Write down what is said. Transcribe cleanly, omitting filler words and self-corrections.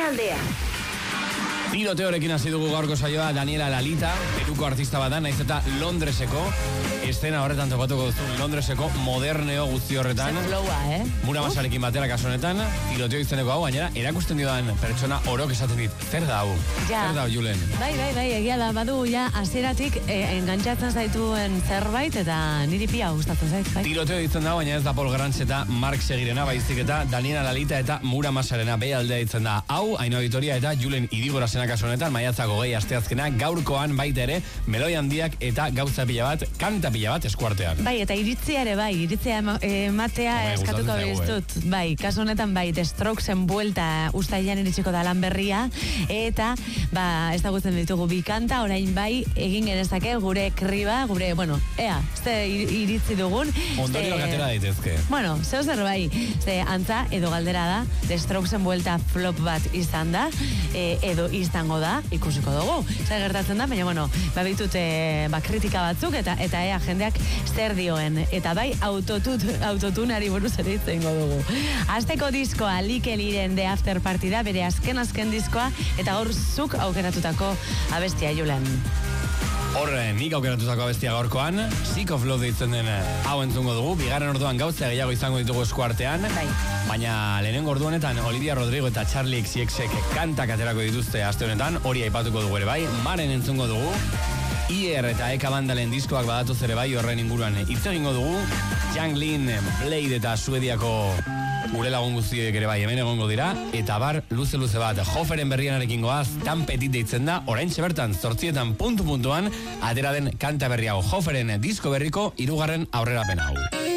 aldea. Tiroteorekin hasi dugu gaurko saioa. Daniela Lalita, Peruko artista bat da, naiz eta Londreseko estena horretan topatuko duzu. Londreseko moderneo guzti horretan. Flowa, Mura Masarekin batera kasu honetan, tiroteo izeneko hau, gainera, erakusten diodan pertsona orok esaten dit, zer da hau? Ja. Zer da hau, Julen? Bai, egia da, badu, ja, hasieratik engantzatzen zaituen zerbait, eta niri pia gustatzen zait, bai. Tiroteo ditzen da, baina ez da Paul Grantz eta Mark Segirena, baizik eta Daniela Lalita eta Mura Masarena, behi aldea ditzen da. Hau, Ainhoa Vitoria eta Julen Idigora kasu honetan, maiatzako gehi asteazkena, gaurkoan baita ere, meloi handiak eta gauza pila bat, kanta pila bat eskuartean. Bai, eta iritzia ere bai, iritzia ematea eskatuko biztut. Bai, kasu honetan bai, The Strokesen buelta ustailean iritsiko da lan berria, eta, ezagutzen ditugu bi kanta, orain bai, egin genezake gure kriba, gure, ea, ze iritzi dugun. Ondorio atera daitezke. Zeu zer bai, ze antza, edo galdera da, The Strokesen buelta flop bat izan da, edo izango da, ikusiko dugu. Zer gertatzen da, baina, babitut kritika batzuk, eta ea jendeak zer dioen. Eta bai, autotunari buruz ere izango dugu. Azteko diskoa, Likeliren The After Party da, bere azken diskoa, eta gaur zuk aukeratutako abestia, Julen. Horren, nik aukeratutako abestia gaurkoan, Sick of Love deitzen den hau entzungo dugu, bigarren orduan gauza gehiago izango ditugu eskuartean, baina lehenengo ordu honetan Olivia Rodrigo eta Charlie XCXek kantak aterako dituzte aste honetan, hori aipatuko dugu ere bai, Maren entzungo dugu, IR eta Eka Bandalen diskoak badatuz ere bai horren inguruan hitz egingo dugu, Janglin, Blade eta Suediako gure lagun guztiek ere bai hemen egongo dira, eta bar luze bat, Hoferen berrianarekin goaz, tan petit deitzen da, oraintxe bertan, 8 puntuan, atera den kanta berri hau, Hoferen disko berriko 3. aurrerapen hau.